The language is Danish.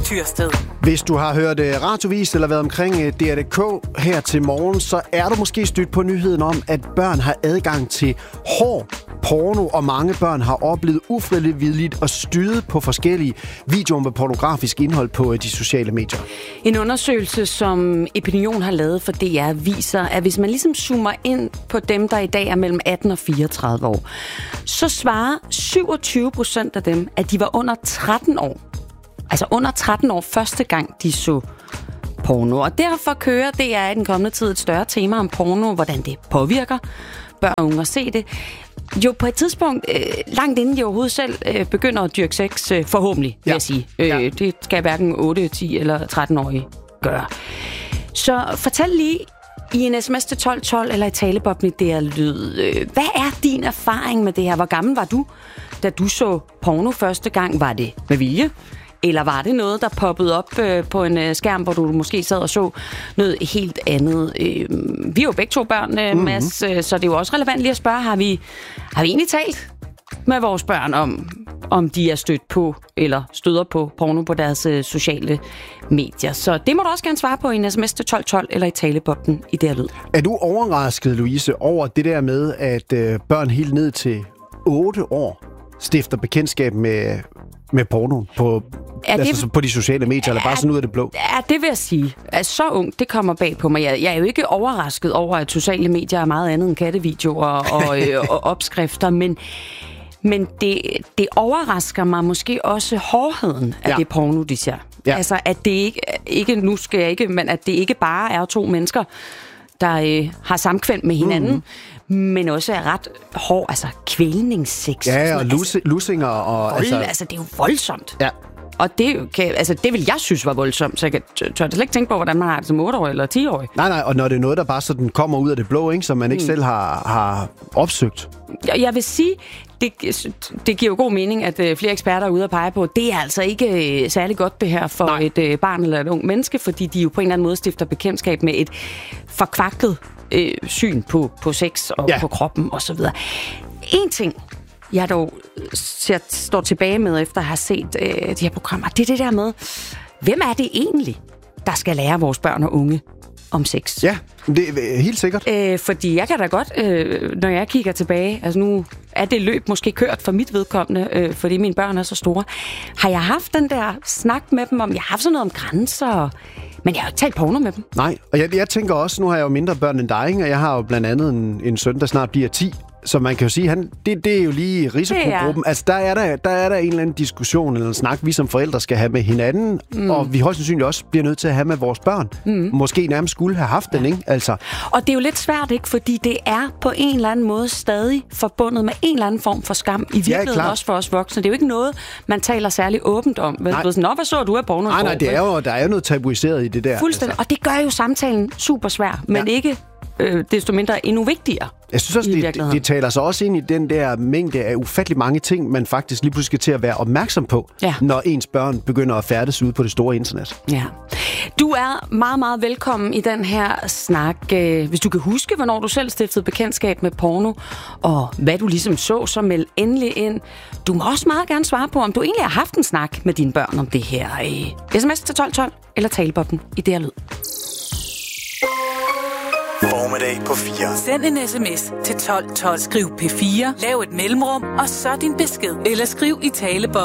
Tyrsted. Hvis du har hørt radiovis eller været omkring DR.dk her til morgen, så er du måske stødt på nyheden om, at børn har adgang til hård porno, og mange børn har oplevet ufrivilligt og styret på forskellige videoer med pornografisk indhold på de sociale medier. En undersøgelse, som Opinion har lavet for DR, viser, at hvis man ligesom zoomer ind på dem, der i dag er mellem 18 og 34 år, så svarer 27% af dem, at de var under 13 år. Altså under 13 år første gang, de så porno. Og derfor kører DR i den kommende tid et større tema om porno, hvordan det påvirker børn og unge at se det. Jo på et tidspunkt, langt inden de overhovedet selv begynder at dyrke sex, forhåbentlig, vil jeg sige. Det skal hverken 8, 10 eller 13-årige gøre. Så fortæl lige i en sms til 1212 eller i taleboblen i DR Lyd. Hvad er din erfaring med det her? Hvor gammel var du, da du så porno første gang? Var det med vilje? Eller var det noget, der poppede op på en skærm, hvor du måske sad og så noget helt andet? Vi er jo begge to børn, Mads, så det er jo også relevant lige at spørge, har vi egentlig talt med vores børn om de er stødt på eller støder på porno på deres sociale medier? Så det må du også gerne svare på i en sms til 1212 eller i taleboblen i DR Lyd. Er du overrasket, Louise, over det der med, at børn helt ned til 8 år stifter bekendtskab med porno på de sociale medier, eller bare sådan ud af det blå? Ja, det vil jeg sige. Så ung, det kommer bag på mig. Jeg er jo ikke overrasket over, at sociale medier er meget andet end kattevideoer og opskrifter, men det overrasker mig måske også hårdheden af det porno, de ser. Ja. Altså, at det ikke nu skal jeg ikke, men at det ikke bare er to mennesker, der har samkvem med hinanden, men også er ret hård, altså kvælningssex. Ja, og lussinger og... Altså, det er jo voldsomt. Ja. Og det vil jeg synes var voldsomt, så jeg tør slet ikke tænke på, hvordan man har det som 8-årig eller 10-årig. Nej, og når det er noget, der bare sådan kommer ud af det blå, ikke, som man ikke selv har opsøgt. Jeg vil sige, det giver jo god mening, at flere eksperter er ude og pege på, det er altså ikke særlig godt det her for et barn eller et ung menneske, fordi de jo på en eller anden måde stifter bekendtskab med et forkvaklet syn på sex og på kroppen osv. En ting, jeg dog står tilbage med, efter at have set de her programmer, det er det der med, hvem er det egentlig, der skal lære vores børn og unge om sex? Ja, det er helt sikkert. Fordi jeg kan da godt, når jeg kigger tilbage, altså nu er det løb måske kørt for mit vedkommende, fordi mine børn er så store. Har jeg haft den der snak med dem om, jeg har haft sådan noget om grænser, men jeg har jo ikke talt porno med dem. Nej, og jeg tænker også, nu har jeg jo mindre børn end dig, og jeg har jo blandt andet en søn, der snart bliver 10. Så man kan jo sige, det er jo lige risikogruppen. Altså, der er der en eller anden diskussion eller en snak, vi som forældre skal have med hinanden, og vi højst sandsynligt også bliver nødt til at have med vores børn. Måske nærmest skulle have haft den, ikke? Altså. Og det er jo lidt svært, ikke? Fordi det er på en eller anden måde stadig forbundet med en eller anden form for skam. I virkeligheden også for os voksne. Det er jo ikke noget, man taler særlig åbent om. Hvad så du af porno? Nej, der er jo noget tabuiseret i det der. Fuldstændig. Altså. Og det gør jo samtalen super svær, men ikke desto mindre endnu vigtigere. Jeg synes også, det taler sig også ind i den der mængde af ufattelig mange ting, man faktisk lige pludselig skal til at være opmærksom på, når ens børn begynder at færdes ude på det store internet. Ja. Du er meget, meget velkommen i den her snak. Hvis du kan huske, hvornår du selv stiftede bekendtskab med porno, og hvad du ligesom så meld endelig ind. Du må også meget gerne svare på, om du egentlig har haft en snak med dine børn om det her. SMS til 1212 eller taleboblen i DR Lyd. Formiddag på 4. Send en sms til 1212. Skriv P4, lav et mellemrum, og så din besked. Eller skriv i taleboblen.